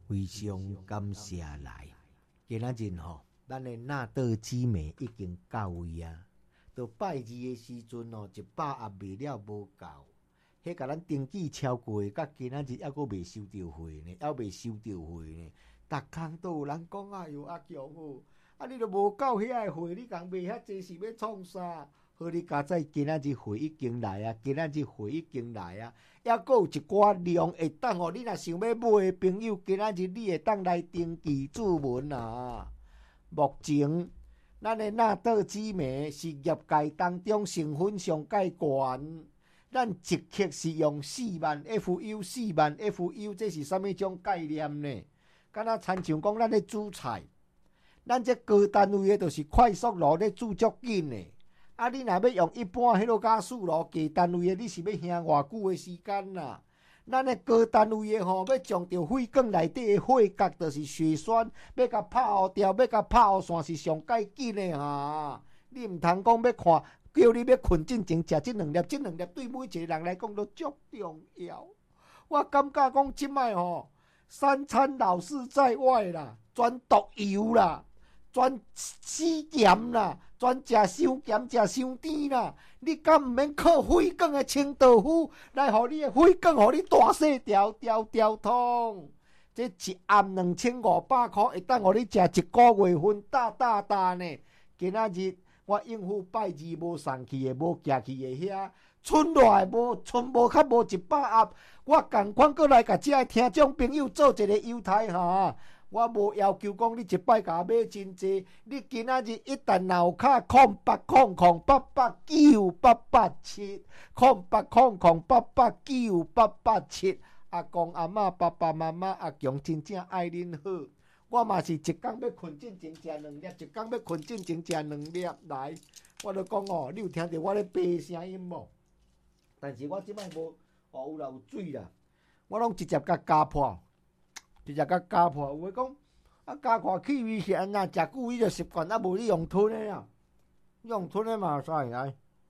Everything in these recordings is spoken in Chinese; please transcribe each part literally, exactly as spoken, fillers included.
非常感谢来。今仔日吼，咱的纳豆姊妹已经到位啊。到拜二的时阵哦，一百也卖了无够。迄甲咱登记超过的，甲今仔日还阁未收到货呢，还未收到货呢。逐工都有人讲啊哟，阿强哦，啊你都无够遐个货，你共卖遐济是要创啥？好，你加在今仔日货已经来啊，今仔日货已经来啊，还阁有一寡量会当哦。你若想要买的朋友，今仔日你会当来登记注文啊。目前，咱的纳豆姊妹是业界当中成分上介悬，咱一克是用四万 F U， 四万 F U， 这是啥物种概念呢？敢若亲像讲咱咧煮菜，咱这高单位的就是快速炉咧煮足紧的。啊，你若要用一般迄落加速炉低单位的，你是要烘偌久的时间啦？咱的高单位的吼，要将着血管内底的血角，就是血栓，要甲拍互掉，要甲拍互散是上介紧的哈。你毋通讲要看，叫你要困进前食即两粒，即两粒对每一个人来讲都足重要。我感觉讲即摆吼，三餐老是在外啦，全毒油啦。全死咸啦，全食伤咸，食伤甜啦。你敢毋免靠血管的清道夫来，互你的血管，互你大细条条条通？这一暗两千五百块，会当互你食一个月份，大大大呢。今仔日我应付拜二无送去的，无寄去的遐，剩落的无，剩无较无一百盒。我共款过来甲遮听众朋友做一个优待哈。我无要求讲你一摆甲我买真济，你今仔日一旦脑卡空八空空八八九八八七，空八空空八八九八八七，阿公阿嬷爸爸妈妈阿强真正爱恁好。我嘛是一工要困进前食两粒，一工要困进前食两粒来。我就讲哦，你有听到我咧爬声音无？但是我即摆无哦，有啦有水啦，我拢直接甲加破。直接甲加破，有诶讲啊加破气味是安那，食久伊就习惯，啊无你用吞诶啦，用吞诶嘛使来。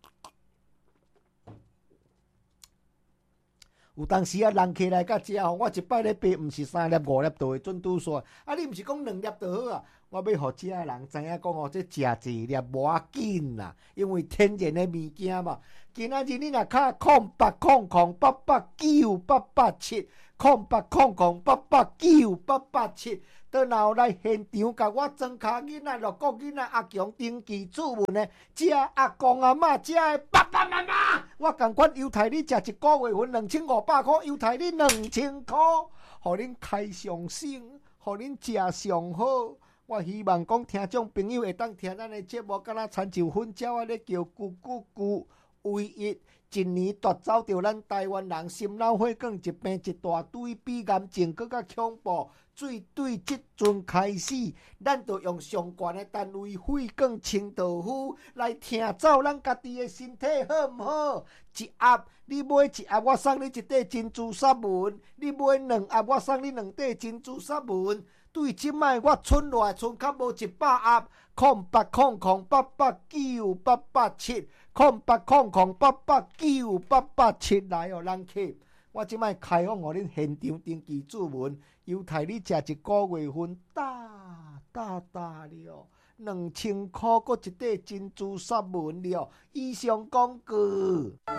有当时啊，人客来甲食吼，我一摆咧爬，毋是三粒五粒就会准拄煞。啊，你毋是讲两粒就好啊？我要互遮诶人知影讲哦，这食一粒无要紧啦，因为天然诶物件嘛。今仔日你若卡空八空空八八九八八七，空八空空八八九八八七，倒若有来现场甲我庄卡囡仔、六个囡仔阿强登记注文诶，遮阿公阿嬷，遮诶爸爸妈妈，我共款优待你食一个月份两千五百块，优待你两千块，互恁开上省，互恁食上好。我希望讲听众朋友会当听咱的节目，敢若亲像粉鸟啊咧叫咕咕咕，唯一一年夺走着咱台湾人心脑血管疾病一大堆，比癌症更较恐怖。最对即阵开始，咱就用上悬的单位血管清道夫来听走咱家己的身体好毋好？一盒你买一盒，我送你一块珍珠纱纹；你买两盒，我送你两块珍珠纱纹。对即摆我剩落来剩较无一百盒，空八空空八八九八八七，空八空空八八九八八七来哦，人客！我即摆开放互恁现场登记注文，优待你食一个月份，大大大了，两千块，搁一块珍珠纱纹了。以上广告。